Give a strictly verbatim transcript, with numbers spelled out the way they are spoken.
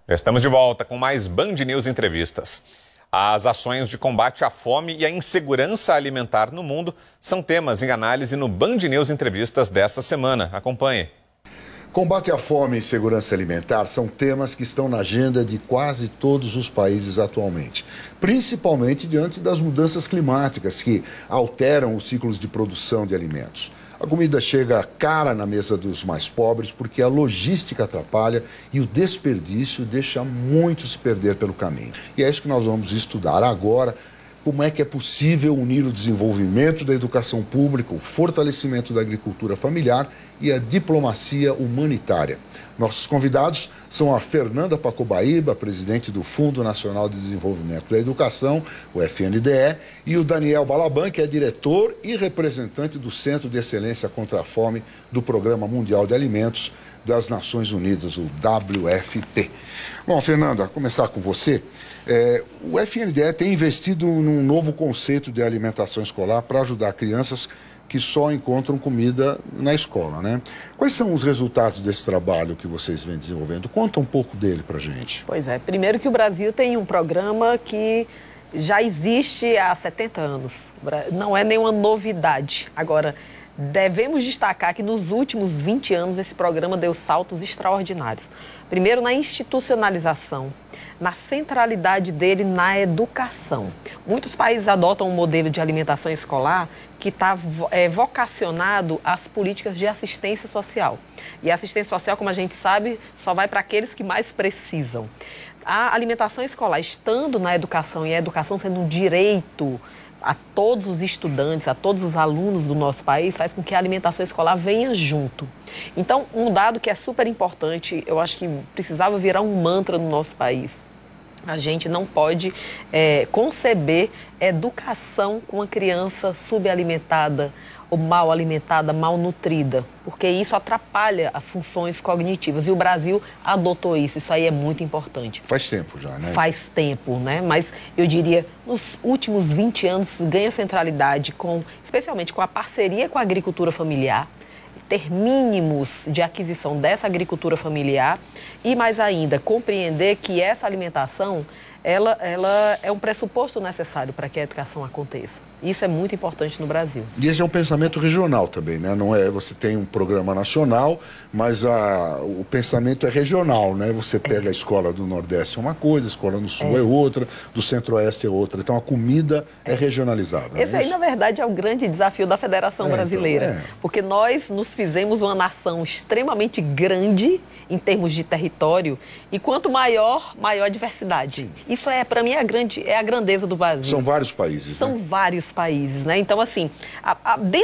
Estamos de volta com mais Band News Entrevistas. As ações de combate à fome e à insegurança alimentar no mundo são temas em análise no Band News Entrevistas desta semana. Acompanhe. Combate à fome e segurança alimentar são temas que estão na agenda de quase todos os países atualmente, principalmente diante das mudanças climáticas que alteram os ciclos de produção de alimentos. A comida chega cara na mesa dos mais pobres porque a logística atrapalha e o desperdício deixa muitos perder pelo caminho. E é isso que nós vamos estudar agora. Como é que é possível unir o desenvolvimento da educação pública, o fortalecimento da agricultura familiar e a diplomacia humanitária. Nossos convidados são a Fernanda Pacobaíba, presidente do Fundo Nacional de Desenvolvimento da Educação, o F N D E, e o Daniel Balaban, que é diretor e representante do Centro de Excelência contra a Fome do Programa Mundial de Alimentos das Nações Unidas, o W F P. Bom, Fernanda, começar com você. É, o F N D E tem investido num novo conceito de alimentação escolar para ajudar crianças que só encontram comida na escola, né? Quais são os resultados desse trabalho que vocês vêm desenvolvendo? Conta um pouco dele para a gente. Pois é, primeiro que o Brasil tem um programa que já existe há setenta anos. Não é nenhuma novidade. Agora, devemos destacar que nos últimos vinte anos esse programa deu saltos extraordinários. Primeiro, na institucionalização, na centralidade dele na educação. Muitos países adotam um modelo de alimentação escolar que está é, vocacionado às políticas de assistência social. E a assistência social, como a gente sabe, só vai para aqueles que mais precisam. A alimentação escolar, estando na educação e a educação sendo um direito a todos os estudantes, a todos os alunos do nosso país, faz com que a alimentação escolar venha junto. Então, um dado que é super importante, eu acho que precisava virar um mantra no nosso país. A gente não pode é, conceber educação com uma criança subalimentada ou mal alimentada, mal nutrida, porque isso atrapalha as funções cognitivas. E o Brasil adotou isso, isso aí é muito importante. Faz tempo já, né? Faz tempo, né? Mas eu diria, nos últimos vinte anos ganha centralidade, com, especialmente com a parceria com a agricultura familiar, ter mínimos de aquisição dessa agricultura familiar e, mais ainda, compreender que essa alimentação ela, ela é um pressuposto necessário para que a educação aconteça. Isso é muito importante no Brasil. E esse é um pensamento regional também, né? Não é, você tem um programa nacional, mas a, o pensamento é regional, né? Você pega é. a escola do Nordeste é uma coisa, a escola no Sul é, é outra, do Centro-Oeste é outra. Então a comida é, é regionalizada. Esse é aí, isso? na verdade, é o grande desafio da Federação é, Brasileira. Então, é. Porque nós nos fizemos uma nação extremamente grande em termos de território, e quanto maior, maior a diversidade. Sim. Isso é, para mim, é a, grande, é a grandeza do Brasil. São vários países, São né? vários países, né? Então, assim, a, a, dentro